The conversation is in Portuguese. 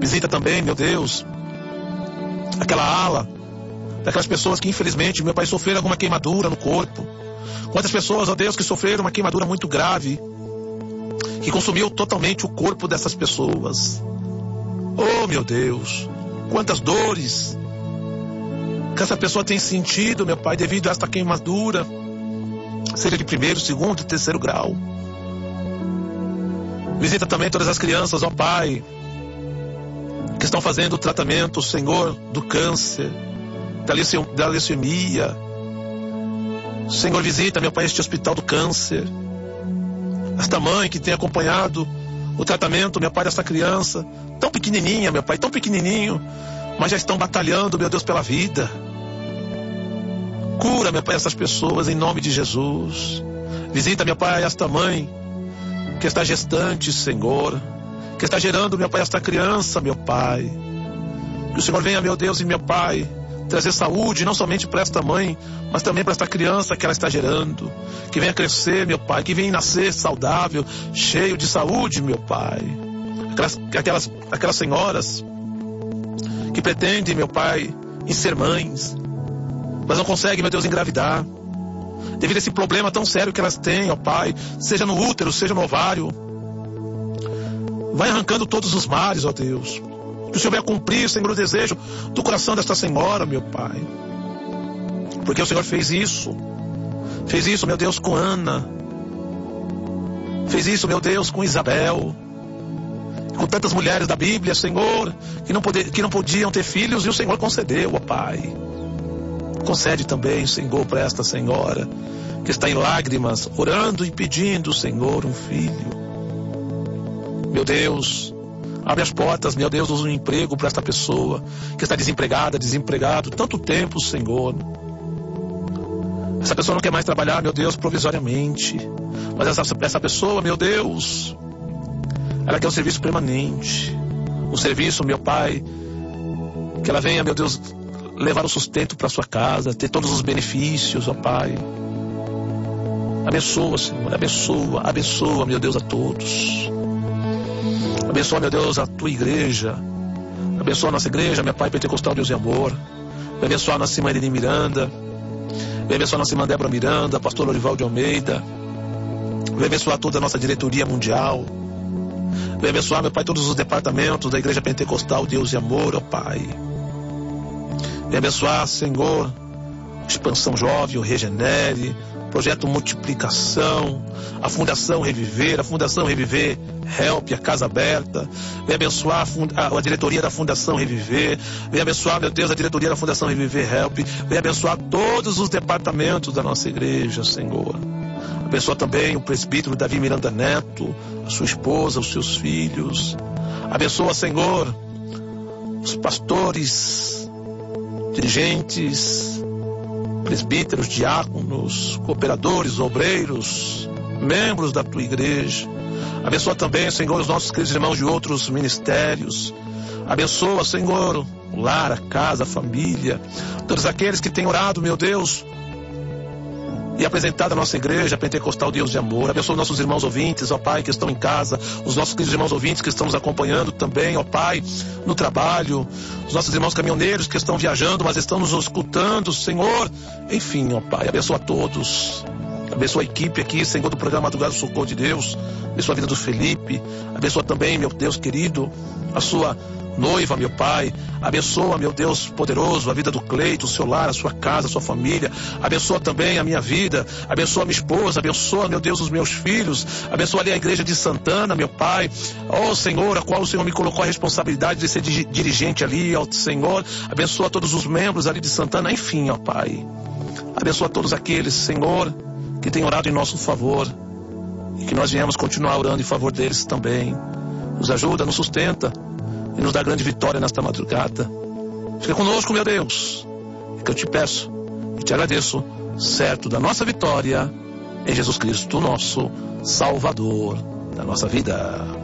Visita também, meu Deus, aquela ala daquelas pessoas que infelizmente, meu Pai, sofreram alguma queimadura no corpo. Quantas pessoas, ó Deus, que sofreram uma queimadura muito grave, que consumiu totalmente o corpo dessas pessoas. Oh, meu Deus, quantas dores que essa pessoa tem sentido, meu Pai, devido a esta queimadura, seja de primeiro, segundo e terceiro grau. Visita também todas as crianças, ó Pai, que estão fazendo o tratamento, Senhor, do câncer, da leucemia. Senhor, visita, meu Pai, este hospital do câncer. Esta mãe que tem acompanhado o tratamento, meu Pai, dessa criança, tão pequenininha, meu Pai, tão pequenininho, mas já estão batalhando, meu Deus, pela vida. Cura, meu Pai, essas pessoas em nome de Jesus. Visita, meu Pai, esta mãe que está gestante, Senhor, que está gerando, meu Pai, esta criança, meu Pai. Que o Senhor venha, meu Deus e meu Pai, trazer saúde, não somente para esta mãe, mas também para esta criança que ela está gerando. Que venha crescer, meu Pai, que venha nascer saudável, cheio de saúde, meu Pai. Aquelas senhoras que pretendem, meu Pai, em ser mães, mas não conseguem, meu Deus, engravidar, devido a esse problema tão sério que elas têm, ó Pai, seja no útero, seja no ovário. Vai arrancando todos os males, ó Deus. Que o Senhor venha cumprir, Senhor, o desejo do coração desta senhora, meu Pai. Porque o Senhor fez isso, meu Deus, com Ana. Fez isso, meu Deus, com Isabel. Com tantas mulheres da Bíblia, Senhor, que não podiam ter filhos, e o Senhor concedeu, ó Pai. Concede também, Senhor, para esta senhora que está em lágrimas, orando e pedindo, Senhor, um filho. Meu Deus, abre as portas, meu Deus, do emprego para esta pessoa que está desempregado, tanto tempo, Senhor. Essa pessoa não quer mais trabalhar, meu Deus, provisoriamente, mas essa pessoa, meu Deus, ela quer um serviço permanente, um serviço, meu Pai, que ela venha, meu Deus, levar o sustento para sua casa, ter todos os benefícios, ó Pai. Abençoa, Senhor, abençoa, meu Deus, a todos. Abençoa, meu Deus, a tua igreja. Abençoa a nossa igreja, meu Pai, Pentecostal, Deus e Amor. Vai abençoar a nossa irmã Irene Miranda. Vai abençoar a nossa irmã Débora Miranda, pastor Lorival de Almeida. Vai abençoar toda a nossa diretoria mundial. Vai abençoar, meu Pai, todos os departamentos da igreja Pentecostal, Deus e Amor, ó Pai. Vai abençoar, Senhor, Expansão Jovem, o Regenere, Projeto Multiplicação, a Fundação Reviver, Help, a Casa Aberta. Vem abençoar a diretoria da Fundação Reviver. Vem abençoar, meu Deus, a diretoria da Fundação Reviver, Help. Vem abençoar todos os departamentos da nossa igreja, Senhor. Abençoa também o presbítero Davi Miranda Neto, a sua esposa, os seus filhos. Abençoa, Senhor, os pastores, dirigentes, presbíteros, diáconos, cooperadores, obreiros, membros da tua igreja. Abençoa também, Senhor, os nossos queridos irmãos de outros ministérios. Abençoa, Senhor, o lar, a casa, a família, todos aqueles que têm orado, meu Deus, e apresentado a nossa igreja Pentecostal Deus de Amor. Abençoa os nossos irmãos ouvintes, ó Pai, que estão em casa, os nossos queridos irmãos ouvintes que estão nos acompanhando também, ó Pai, no trabalho, os nossos irmãos caminhoneiros que estão viajando, mas estão nos escutando, Senhor. Enfim, ó Pai, abençoa a todos. Abençoa a equipe aqui, Senhor, do programa Madrugada do Socorro de Deus. Abençoa a vida do Felipe. Abençoa também, meu Deus querido, a sua noiva, meu Pai. Abençoa, meu Deus poderoso, a vida do Cleito, o seu lar, a sua casa, a sua família. Abençoa também a minha vida. Abençoa a minha esposa. Abençoa, meu Deus, os meus filhos. Abençoa ali a igreja de Santana, meu Pai. Ó Senhor, a qual o Senhor me colocou a responsabilidade de ser dirigente ali, ó Senhor. Abençoa todos os membros ali de Santana. Enfim, ó Pai. Abençoa todos aqueles, Senhor, que têm orado em nosso favor. E que nós viemos continuar orando em favor deles também. Nos ajuda, nos sustenta e nos dá grande vitória nesta madrugada. Fica conosco, meu Deus, e que eu te peço e te agradeço, certo da nossa vitória em Jesus Cristo, nosso Salvador da nossa vida.